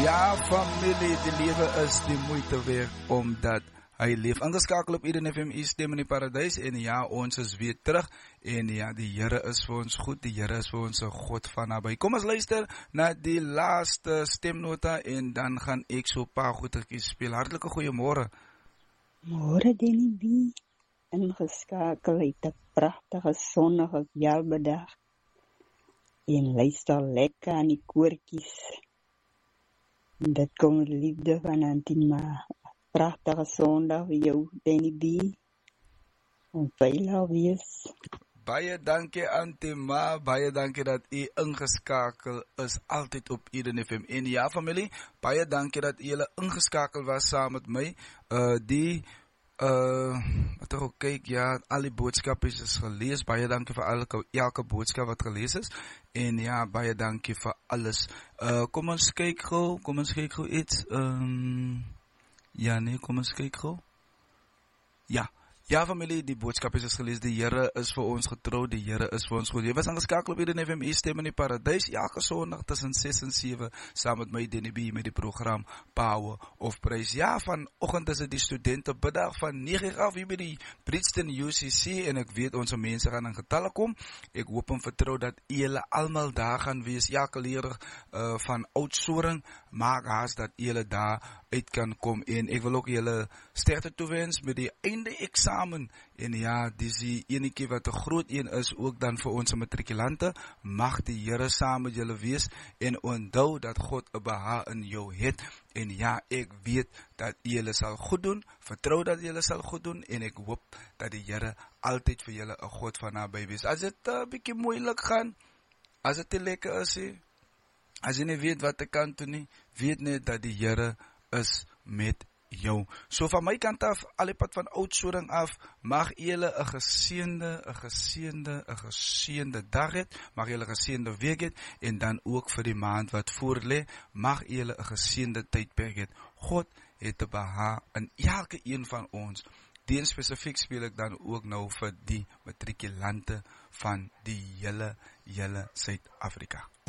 Ja, familie, die lewe is die moeite werd omdat hy leef. Ingeskakel op Eden FM, u stem in die paradys. En ja, ons is weer terug. En ja, die Here is vir ons goed. Die Here is vir ons 'n God van naby. Kom ons luister na die laaste stemnota en dan gaan ek so 'n paar goetertjies speel. Hartlike goeiemôre. Môre Denny B. Ingeskakel uit 'n pragtige sonnige Jalbedag. En luister lekker aan die koortjies. Dit kom met liefde van Antima. Pragtige Sondag vir jou, Denny B. En veilig wees. Baie dankie Antima, baie dankie dat u ingeskakel is altyd op Eden FM. En ja familie, baie dankie dat u julle ingeskakel was saam met my. Wat ek ook kyk, ja, al die boodskappe is gelees. Baie dankie vir elke boodskap wat gelees is. En ja, baie dankie vir alles. Kom ons kyk gou iets. Ja nee, kom ons kyk gou. Ja familie, die boodskap is gelees, die Here is vir ons getrou, die Here is vir ons goed. Jy was aangeskakel op Eden FM, stem in die paradys, elke Sondag tussen 6 en 7, saam met my Denny B met die program Power of Praise. Ja, vanoggend is dit die studente biddag van 9 af hier by die Brixton UCC en ek weet ons mense gaan in getalle kom. Ek hoop en vertrou dat julle almal daar gaan wees, elke leerder van Oudtshoorn, maak haas dat julle daar uit kan kom en ek wil ook julle sterkte toewens met die einde eksamen. En ja, dis die enetjie wat 'n groot een is, ook dan vir ons matrikulante. Mag die Here saam met julle wees en onthou dat God 'n behaag in jou het. En ja, ek weet dat julle sal goed doen, vertrou dat julle sal goed doen en ek hoop dat die Here altyd vir julle 'n God van naby wees. As dit 'n bietjie moeilik gaan, as dit te lekker is, as jy nie weet wat te kan doen nie, weet net dat die Here is met jou. So van my kant af, al die pad van Oudtshoorn af, mag julle 'n geseënde dag hê, mag julle 'n geseënde week hê en dan ook vir die maand wat voor lê, mag julle 'n geseënde tydperk hê. God het 'n behaag in elke een van ons. Die spesifiek speel ek dan ook nou vir die matrikulante van die hele Suid-Afrika.